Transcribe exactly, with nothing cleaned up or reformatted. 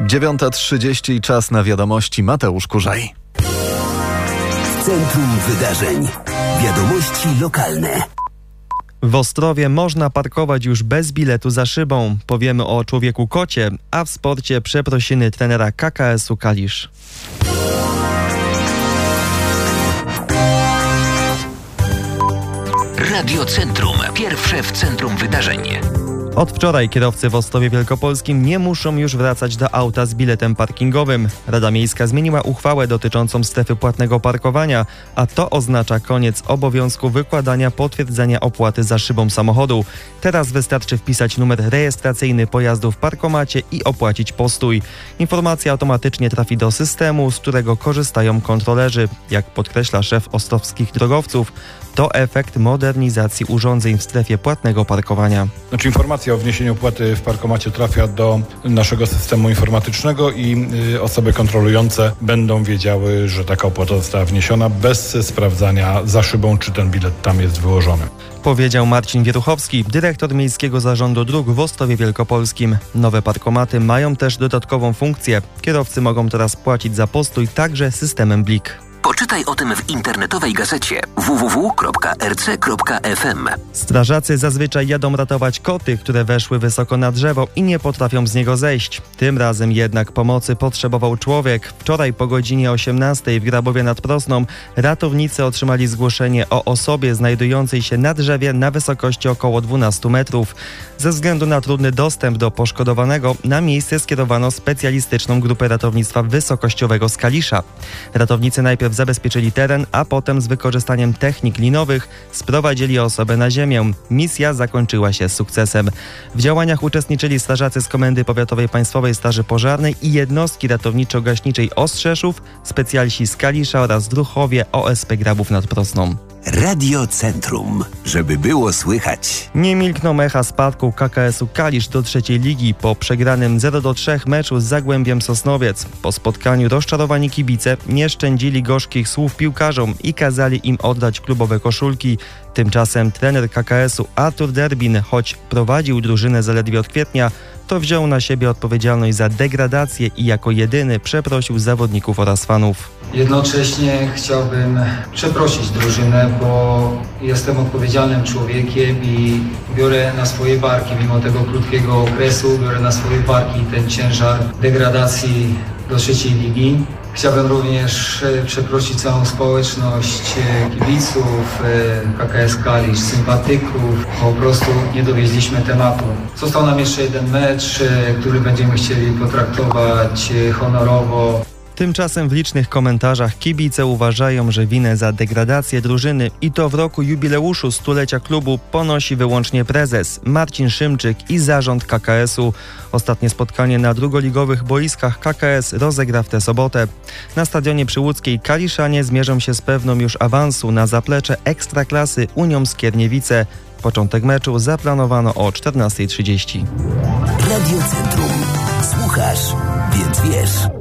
dziewiąta trzydzieści, czas na wiadomości. Mateusz Kurzaj. W centrum wydarzeń. Wiadomości lokalne. W Ostrowie można parkować już bez biletu za szybą. Powiemy o człowieku kocie, a w sporcie przeprosiny trenera K K S u Kalisz. Radio Centrum. Pierwsze w centrum wydarzeń. Od wczoraj kierowcy w Ostrowie Wielkopolskim nie muszą już wracać do auta z biletem parkingowym. Rada Miejska zmieniła uchwałę dotyczącą strefy płatnego parkowania, a to oznacza koniec obowiązku wykładania potwierdzenia opłaty za szybą samochodu. Teraz wystarczy wpisać numer rejestracyjny pojazdu w parkomacie i opłacić postój. Informacja automatycznie trafi do systemu, z którego korzystają kontrolerzy. Jak podkreśla szef ostrowskich drogowców, to efekt modernizacji urządzeń w strefie płatnego parkowania. Znaczy informacja o wniesieniu opłaty w parkomacie trafia do naszego systemu informatycznego i y, osoby kontrolujące będą wiedziały, że taka opłata została wniesiona bez sprawdzania za szybą, czy ten bilet tam jest wyłożony. Powiedział Marcin Wieruchowski, dyrektor Miejskiego Zarządu Dróg w Ostrowie Wielkopolskim. Nowe parkomaty mają też dodatkową funkcję. Kierowcy mogą teraz płacić za postój także systemem Blik. Poczytaj o tym w internetowej gazecie w w w kropka r c kropka f m. Strażacy zazwyczaj jadą ratować koty, które weszły wysoko na drzewo i nie potrafią z niego zejść. Tym razem jednak pomocy potrzebował człowiek. Wczoraj po godzinie osiemnastej w Grabowie nad Prosną ratownicy otrzymali zgłoszenie o osobie znajdującej się na drzewie na wysokości około dwunastu metrów. Ze względu na trudny dostęp do poszkodowanego na miejsce skierowano specjalistyczną grupę ratownictwa wysokościowego z Kalisza. Ratownicy najpierw zabezpieczyli teren, a potem z wykorzystaniem technik linowych sprowadzili osobę na ziemię. Misja zakończyła się sukcesem. W działaniach uczestniczyli strażacy z Komendy Powiatowej Państwowej Straży Pożarnej i jednostki ratowniczo-gaśniczej Ostrzeszów, specjaliści z Kalisza oraz druhowie O S P Grabów nad Prosną. Radio Centrum, żeby było słychać. Nie milkną echa spadku K K S u Kalisz do trzeciej ligi po przegranym zero do trzech meczu z Zagłębiem Sosnowiec. Po spotkaniu rozczarowani kibice nie szczędzili gorzkich słów piłkarzom i kazali im oddać klubowe koszulki. Tymczasem trener K K S u Artur Derbin, choć prowadził drużynę zaledwie od kwietnia, to wziął na siebie odpowiedzialność za degradację i jako jedyny przeprosił zawodników oraz fanów. Jednocześnie chciałbym przeprosić drużynę, bo jestem odpowiedzialnym człowiekiem i biorę na swoje barki, mimo tego krótkiego okresu, biorę na swoje barki ten ciężar degradacji do trzeciej ligi. Chciałbym również przeprosić całą społeczność kibiców, K K S Kalisz, sympatyków. Po prostu nie dowieźliśmy tematu. Został nam jeszcze jeden mecz, który będziemy chcieli potraktować honorowo. Tymczasem w licznych komentarzach kibice uważają, że winę za degradację drużyny i to w roku jubileuszu stulecia klubu ponosi wyłącznie prezes Marcin Szymczyk i zarząd K K S u. Ostatnie spotkanie na drugoligowych boiskach K K S rozegra w tę sobotę. Na stadionie przy Łódzkiej Kaliszanie zmierzą się z pewną już awansu na zaplecze Ekstraklasy Unią Skierniewice. Początek meczu zaplanowano o czternasta trzydzieści. Radio Centrum. Słuchasz, więc wiesz.